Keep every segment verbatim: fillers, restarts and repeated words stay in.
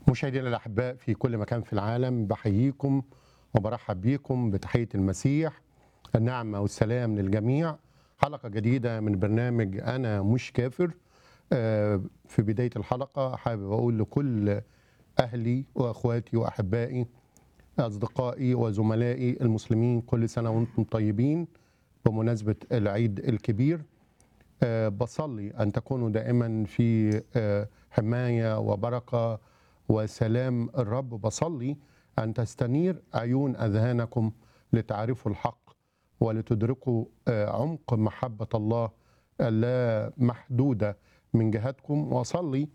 مشاهدينا الأحباء في كل مكان في العالم، بحييكم وبرحب بيكم بتحية المسيح. النعمة والسلام للجميع. حلقة جديدة من برنامج أنا مش كافر. آه، في بداية الحلقة حابب أقول لكل أهلي وأخواتي وأحبائي أصدقائي وزملائي المسلمين كل سنة وأنتم طيبين بمناسبة العيد الكبير. آه، بصلي أن تكونوا دائما في آه، حماية وبركة وسلام الرب. بصلي أن تستنير عيون أذهانكم لتعرفوا الحق ولتدركوا آه، عمق محبة الله اللا محدودة من جهتكم. وأصلي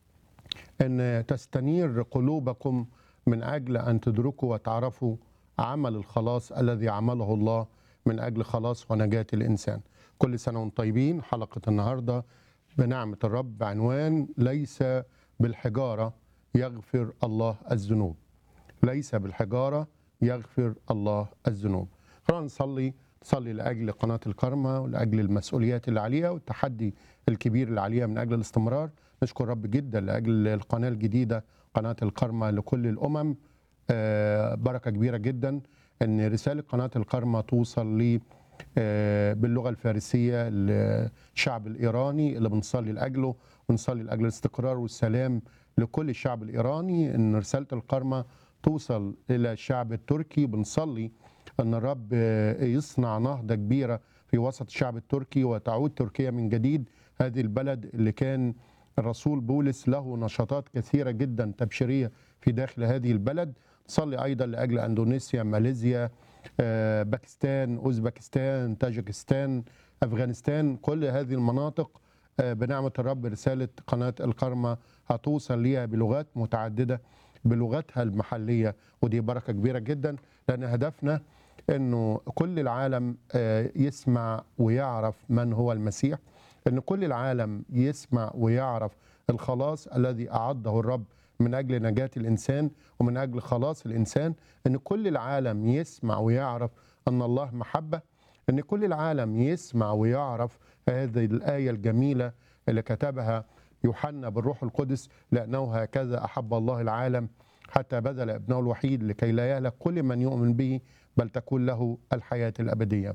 أن تستنير قلوبكم من أجل أن تدركوا وتعرفوا عمل الخلاص الذي عمله الله من أجل خلاص ونجاة الإنسان. كل سنة وانتم طيبين. حلقة النهاردة بنعمة الرب بعنوان ليس بالحجارة يغفر الله الذنوب. ليس بالحجارة يغفر الله الذنوب. خلونا نصلي نصلي لأجل قناة الكرمة ولأجل المسؤوليات اللي عليها والتحدي الكبير اللي عليها من أجل الاستمرار. نشكر رب جدا لأجل القناة الجديدة قناة الكرمة لكل الأمم. آه، بركة كبيرة جدا أن رسالة قناة الكرمة توصل لي آه، باللغة الفارسية للشعب الإيراني اللي بنصلي لأجله، ونصلي لأجل الاستقرار والسلام لكل الشعب الإيراني. أن رسالة الكرمة توصل إلى الشعب التركي. بنصلي أن الرب يصنع نهضة كبيرة في وسط الشعب التركي وتعود تركيا من جديد هذه البلد اللي كان الرسول بولس له نشاطات كثيرة جدا تبشيرية في داخل هذه البلد. نصلي أيضا لأجل أندونيسيا، ماليزيا، آه، باكستان، أوزبكستان، تاجيكستان، أفغانستان. كل هذه المناطق آه، بنعمة الرب رسالة قناة الكرمة هتوصل ليها بلغات متعددة بلغتها المحلية، ودي بركة كبيرة جدا لأن هدفنا أنه كل العالم آه، يسمع ويعرف من هو المسيح، أن كل العالم يسمع ويعرف الخلاص الذي أعده الرب من أجل نجاة الإنسان ومن أجل خلاص الإنسان. أن كل العالم يسمع ويعرف أن الله محبة. أن كل العالم يسمع ويعرف هذه الآية الجميلة اللي كتبها يوحنا بالروح القدس، لأنه هكذا أحب الله العالم حتى بذل ابنه الوحيد لكي لا يهلك كل من يؤمن به بل تكون له الحياة الأبدية.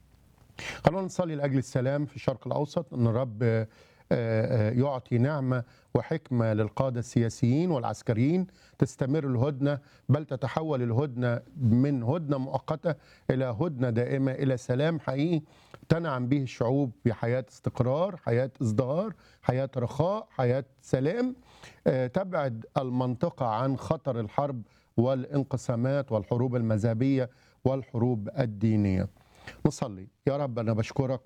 خلونا نصلي لأجل السلام في الشرق الأوسط، أن الرب يعطي نعمة وحكمة للقادة السياسيين والعسكريين تستمر الهدنة، بل تتحول الهدنة من هدنة مؤقتة إلى هدنة دائمة، إلى سلام حقيقي تنعم به الشعوب بحياة استقرار، حياة ازدهار، حياة رخاء، حياة سلام تبعد المنطقة عن خطر الحرب والانقسامات والحروب المذهبية والحروب الدينية. نصلي. يا رب أنا بشكرك